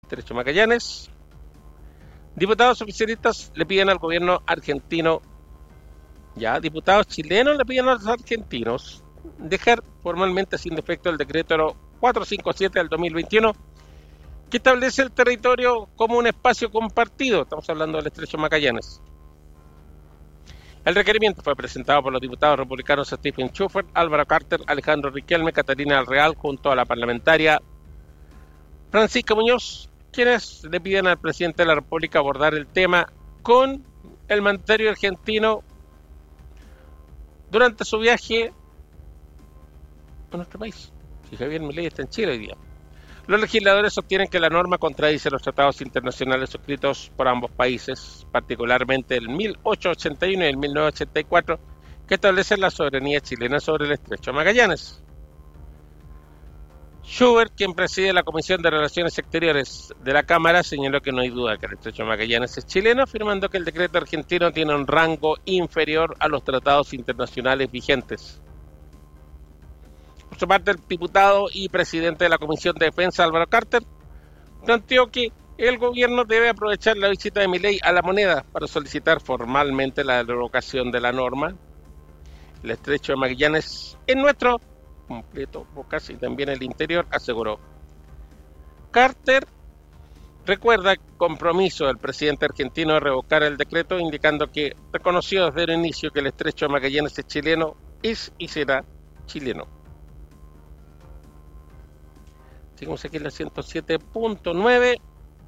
estrecho Magallanes. Diputados oficialistas le piden al gobierno argentino, diputados chilenos le piden a los argentinos dejar formalmente sin defecto el decreto 457 del 2021 que establece el territorio como un espacio compartido. Estamos hablando del estrecho Magallanes. El requerimiento fue presentado por los diputados republicanos Stephen Schubert, Álvaro Carter, Alejandro Riquelme, Catalina del Real, junto a la parlamentaria Francisca Muñoz, quienes le piden al presidente de la República abordar el tema con el mandatario argentino durante su viaje a nuestro país. Si Javier Milei está en Chile hoy día. Los legisladores sostienen que la norma contradice los tratados internacionales suscritos por ambos países, particularmente el 1881 y el 1984, que establecen la soberanía chilena sobre el estrecho Magallanes. Schubert, quien preside la Comisión de Relaciones Exteriores de la Cámara, señaló que no hay duda que el estrecho Magallanes es chileno, afirmando que el decreto argentino tiene un rango inferior a los tratados internacionales vigentes. Por su parte, el diputado y presidente de la Comisión de Defensa, Álvaro Carter, planteó que el gobierno debe aprovechar la visita de Milei a La Moneda para solicitar formalmente la derogación de la norma. El estrecho de Magallanes es nuestro, completo, o casi también el interior, aseguró. Carter recuerda el compromiso del presidente argentino de revocar el decreto, indicando que reconoció desde el inicio que el estrecho de Magallanes es chileno, es y será chileno. Seguimos aquí en la 107.9.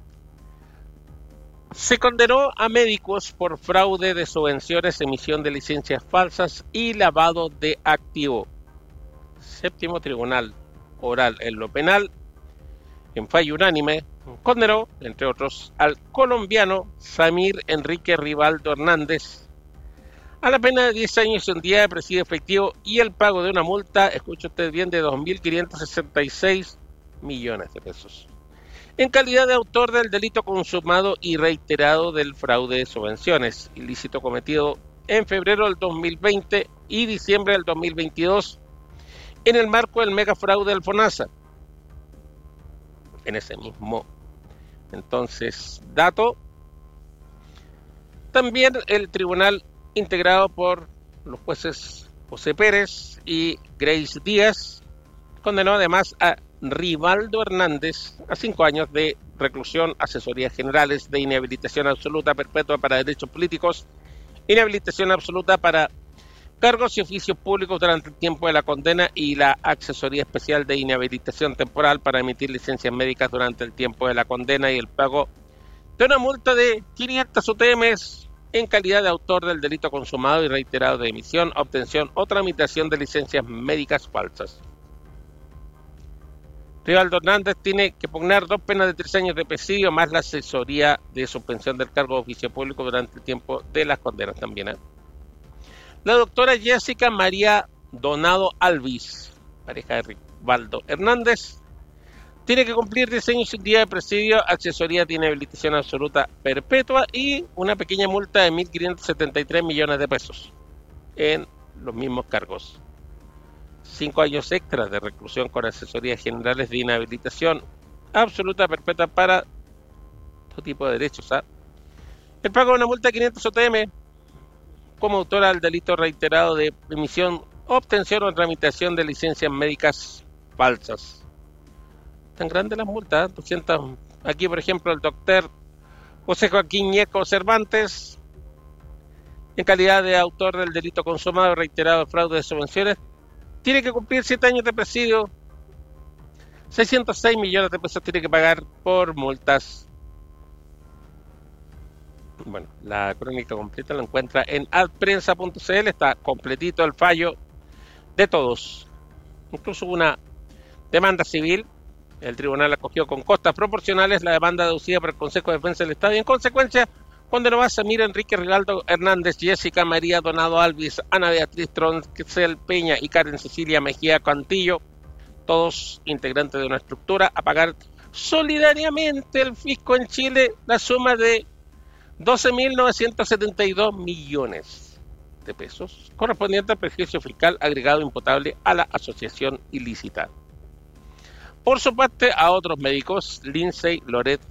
Se condenó a médicos por fraude de subvenciones, emisión de licencias falsas y lavado de activo. Séptimo Tribunal Oral en lo Penal, en fallo unánime, condenó, entre otros, al colombiano Samir Enrique Rivaldo Hernández a la pena de 10 años y un día de presidio efectivo y el pago de una multa, escuche usted bien, de 2.566 millones de pesos, en calidad de autor del delito consumado y reiterado del fraude de subvenciones, ilícito cometido en febrero del 2020 y diciembre del 2022, en el marco del megafraude del FONASA. En ese mismo dato, también el tribunal integrado por los jueces José Pérez y Grace Díaz condenó además a Rivaldo Hernández a 5 años de reclusión, asesorías generales, de inhabilitación absoluta perpetua para derechos políticos, inhabilitación absoluta para cargos y oficios públicos durante el tiempo de la condena y la asesoría especial de inhabilitación temporal para emitir licencias médicas durante el tiempo de la condena y el pago de una multa de 500 UTMs en calidad de autor del delito consumado y reiterado de emisión, obtención o tramitación de licencias médicas falsas. Rivaldo Hernández tiene que pugnar 2 penas de 3 años de presidio más la asesoría de suspensión del cargo de oficio público durante el tiempo de las condenas también. La doctora Jessica María Donado Alvis, pareja de Rivaldo Hernández, tiene que cumplir 10 años y un día de presidio, asesoría de inhabilitación absoluta perpetua y una pequeña multa de 1.573 millones de pesos en los mismos cargos. 5 años extras de reclusión con asesorías generales de inhabilitación absoluta perpetua para todo tipo de derechos. El pago de una multa de 500 UTM como autora del delito reiterado de emisión, obtención o tramitación de licencias médicas falsas. Tan grandes las multas, 200. Aquí, por ejemplo, el doctor José Joaquín Ñeco Cervantes, en calidad de autor del delito consumado reiterado de fraude de subvenciones, tiene que cumplir 7 años de presidio, 606 millones de pesos tiene que pagar por multas. Bueno, la crónica completa la encuentra en adprensa.cl, está completito el fallo de todos. Incluso una demanda civil, el tribunal acogió con costas proporcionales la demanda deducida por el Consejo de Defensa del Estado y en consecuencia condenó a Samir Enrique Rivaldo Hernández, Jessica María Donado Alvis, Ana Beatriz Troncel Peña y Karen Cecilia Mejía Cantillo, todos integrantes de una estructura, a pagar solidariamente el fisco en Chile la suma de 12.972 millones de pesos, correspondiente al perjuicio fiscal agregado imputable a la asociación ilícita. Por su parte, a otros médicos, Lindsay Loret